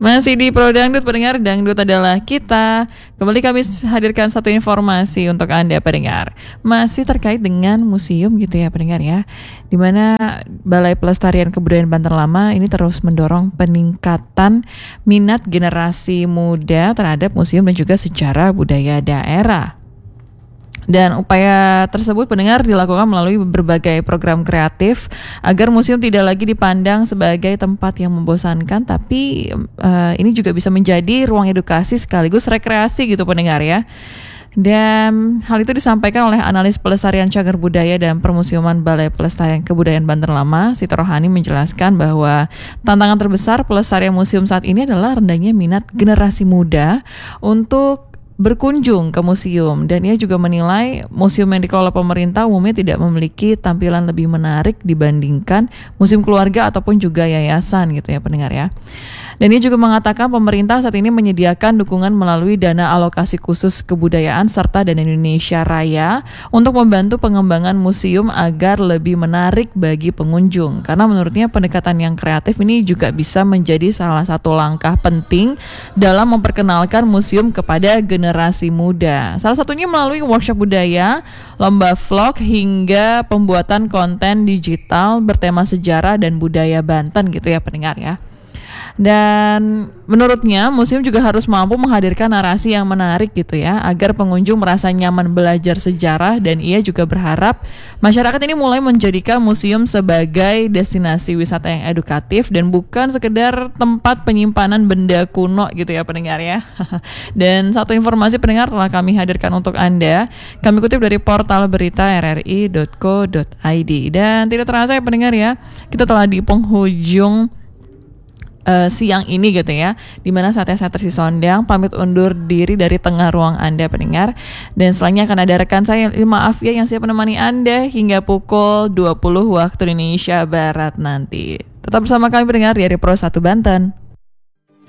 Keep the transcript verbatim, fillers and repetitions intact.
Masih di Pro Dangdut, pendengar, dangdut adalah kita. Kembali kami hadirkan satu informasi untuk Anda pendengar. Masih terkait dengan museum gitu ya pendengar ya. Dimana Balai Pelestarian Kebudayaan Banten Lama ini terus mendorong peningkatan minat generasi muda terhadap museum dan juga sejarah budaya daerah. Dan upaya tersebut pendengar dilakukan melalui berbagai program kreatif agar museum tidak lagi dipandang sebagai tempat yang membosankan, tapi uh, ini juga bisa menjadi ruang edukasi sekaligus rekreasi gitu pendengar ya. Dan hal itu disampaikan oleh analis pelestarian cagar budaya dan permusiuman Balai Pelestarian Kebudayaan Banten Lama, Siti Rohani, menjelaskan bahwa tantangan terbesar pelestarian museum saat ini adalah rendahnya minat generasi muda untuk berkunjung ke museum, dan ia juga menilai museum yang dikelola pemerintah umumnya tidak memiliki tampilan lebih menarik dibandingkan museum keluarga ataupun juga yayasan gitu ya pendengar ya. Dan ia juga mengatakan pemerintah saat ini menyediakan dukungan melalui dana alokasi khusus kebudayaan serta dana Indonesia Raya untuk membantu pengembangan museum agar lebih menarik bagi pengunjung, karena menurutnya pendekatan yang kreatif ini juga bisa menjadi salah satu langkah penting dalam memperkenalkan museum kepada generasi generasi muda. Salah satunya melalui workshop budaya, lomba vlog, hingga pembuatan konten digital bertema sejarah dan budaya Banten gitu ya pendengar ya. Dan menurutnya museum juga harus mampu menghadirkan narasi yang menarik gitu ya, agar pengunjung merasa nyaman belajar sejarah, dan ia juga berharap masyarakat ini mulai menjadikan museum sebagai destinasi wisata yang edukatif dan bukan sekedar tempat penyimpanan benda kuno gitu ya pendengar ya. Dan satu informasi pendengar telah kami hadirkan untuk Anda, kami kutip dari portal berita r r i dot co dot i d. Dan tidak terasa ya pendengar ya, kita telah di penghujung Uh, siang ini gitu ya, dimana saatnya saya Tersi Sondang pamit undur diri dari tengah ruang Anda pendengar, dan selanjutnya akan ada rekan saya, maaf ya, yang siap menemani Anda hingga pukul dua puluh waktu Indonesia Barat nanti. Tetap bersama kami pendengar dari Pro satu Banten.